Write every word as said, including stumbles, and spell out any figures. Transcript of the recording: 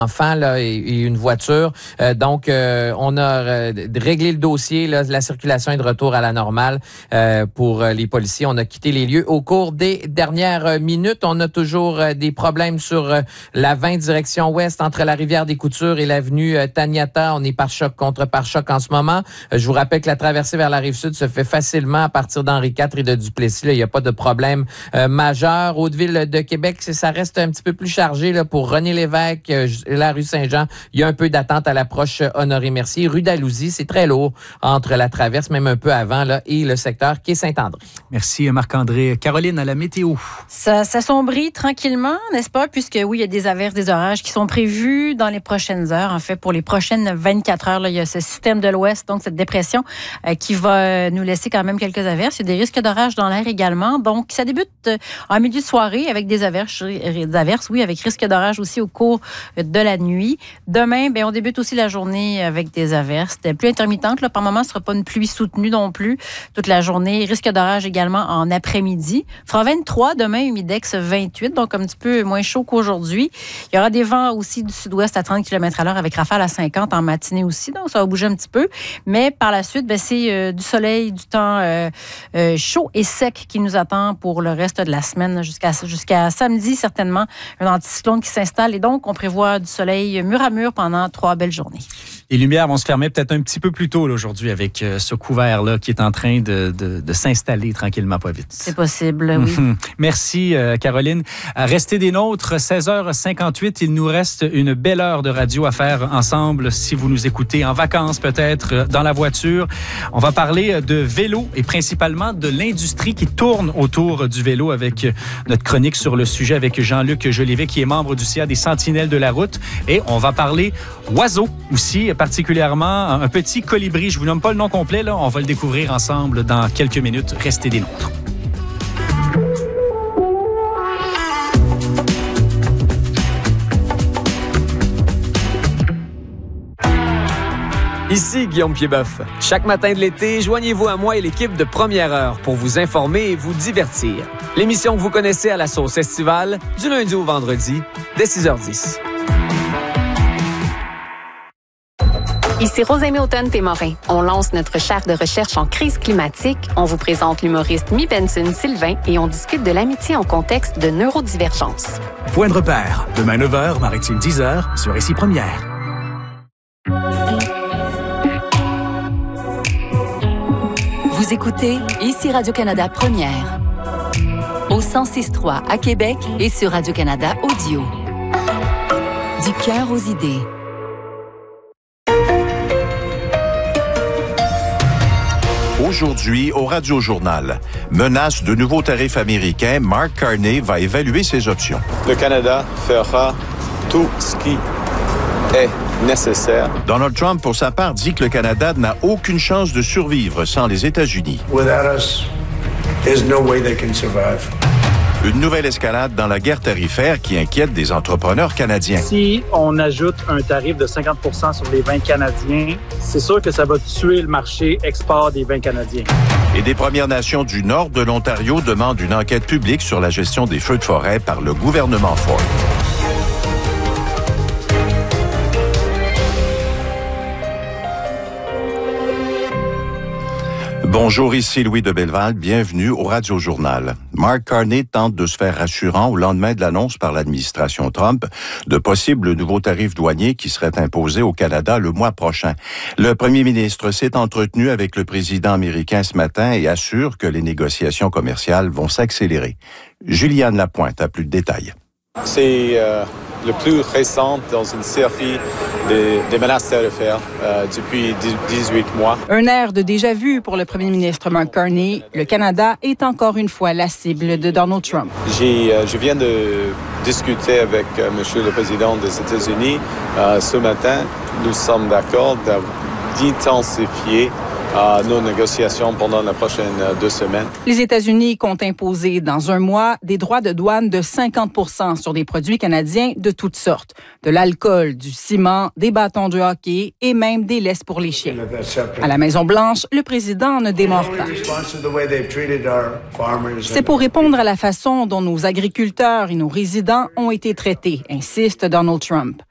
enfant là, et, et une voiture. Euh, donc, euh, on a euh, réglé le dossier. Là, la circulation est de retour à la normale euh, pour euh, les policiers. On a quitté les lieux au cours des dernières minutes. On a toujours euh, des problèmes sur euh, la vingt direction ouest entre la rivière des Coutures et l'avenue euh, Taniata. On est par choc contre par choc en ce moment. Euh, je vous rappelle que la traversée vers la rive sud se fait facilement à partir d'Henri quatre et de Duplessis. Là, il n'y a pas de problème euh, majeur. Haute-Ville de Québec, ça reste un petit peu plus chargé là, pour René Lévesque. Euh, la rue Saint-Jean, il y a un peu d'attente à l'approche Honoré-Mercier. Rue d'Alousie, c'est très lourd entre la traverse, même un peu avant, là, et le secteur quai Saint-André. Merci Marc-André. Caroline, à la météo. Ça, ça sombrit tranquillement, n'est-ce pas? Puisque oui, il y a des averses, des orages qui sont prévus dans les prochaines heures. En fait, pour les prochaines vingt-quatre heures, là, il y a ce système de l'Ouest, donc cette dépression euh, qui va nous laisser quand même quelques averses. Il y a des risques d'orage dans l'air également. Donc, ça débute euh, en milieu de soirée avec des averses, des averses, oui, avec risque d'orage aussi au cours de la nuit. Demain, ben, on débute aussi la journée avec des averses. Des pluies intermittentes, là, par moment, ce ne sera pas une pluie soutenue non plus toute la journée. Risque d'orage également en après-midi. Il fera vingt-trois demain, humidex vingt-huit, donc un petit peu moins chaud qu'aujourd'hui. Il y aura des vents aussi du sud-ouest à trente kilomètres à l'heure avec rafale à cinquante en matinée aussi, donc ça va bouger un petit peu. Mais par la suite, ben, c'est euh, du soleil, du temps euh, euh, chaud et sec qui nous attend pour le reste de la semaine jusqu'à, jusqu'à samedi, certainement. Un anticyclone qui s'installe et donc on prévoit du soleil mur à mur pendant trois belles journées. Les lumières vont se fermer peut-être un petit peu plus tôt là, aujourd'hui avec euh, ce couvert-là qui est en train de, de, de s'installer tranquillement, pas vite. C'est possible, oui. Merci, euh, Caroline. Restez des nôtres, seize heures cinquante-huit. Il nous reste une belle heure de radio à faire ensemble si vous nous écoutez en vacances, peut-être dans la voiture. On va parler de vélo et principalement de l'industrie qui tourne autour du vélo avec notre chronique sur le sujet avec Jean-Luc Jolivet qui est membre du C A des Sentinelles de la route. Et on va parler oiseaux aussi, particulièrement un petit colibri. Je vous nomme pas le nom complet, là. On va le découvrir ensemble dans quelques minutes. Restez des nôtres. Ici Guillaume Piedboeuf. Chaque matin de l'été, joignez-vous à moi et l'équipe de Première Heure pour vous informer et vous divertir. L'émission que vous connaissez à la sauce estivale, du lundi au vendredi, dès six heures dix. Ici Rosemée Automne-Témorin. On lance notre chaire de recherche en crise climatique. On vous présente l'humoriste Mi Benson Sylvain et on discute de l'amitié en contexte de neurodivergence. Point de repère. Demain neuf heures, Maritime dix heures, sur Ici Première. Vous écoutez Ici Radio-Canada Première. Au cent six trois à Québec et sur Radio-Canada Audio. Du cœur aux idées. Aujourd'hui, au Radio-Journal, menace de nouveaux tarifs américains, Mark Carney va évaluer ses options. Le Canada fera tout ce qui est nécessaire. Donald Trump, pour sa part, dit que le Canada n'a aucune chance de survivre sans les États-Unis. Without us, there's no way they can survive. Une nouvelle escalade dans la guerre tarifaire qui inquiète des entrepreneurs canadiens. Si on ajoute un tarif de cinquante pour cent sur les vins canadiens, c'est sûr que ça va tuer le marché export des vins canadiens. Et des Premières Nations du nord de l'Ontario demandent une enquête publique sur la gestion des feux de forêt par le gouvernement Ford. Bonjour, ici Louis de Belleval. Bienvenue au Radio-Journal. Mark Carney tente de se faire rassurant au lendemain de l'annonce par l'administration Trump de possibles nouveaux tarifs douaniers qui seraient imposés au Canada le mois prochain. Le premier ministre s'est entretenu avec le président américain ce matin et assure que les négociations commerciales vont s'accélérer. Juliane Lapointe a plus de détails. C'est euh, le plus récent dans une série des, des menaces tarifaires euh, depuis dix-huit mois. Un air de déjà-vu pour le premier ministre Mark Carney. Le Canada est encore une fois la cible de Donald Trump. J'ai, euh, je viens de discuter avec euh, M. le président des États-Unis euh, ce matin. Nous sommes d'accord d'intensifier à nos négociations pendant les prochaines deux semaines. Les États-Unis comptent imposer dans un mois des droits de douane de cinquante pour cent sur des produits canadiens de toutes sortes. De l'alcool, du ciment, des bâtons de hockey et même des laisses pour les chiens. À la Maison-Blanche, le président ne démord pas. C'est pour répondre à la façon dont nos agriculteurs et nos résidents ont été traités, insiste Donald Trump.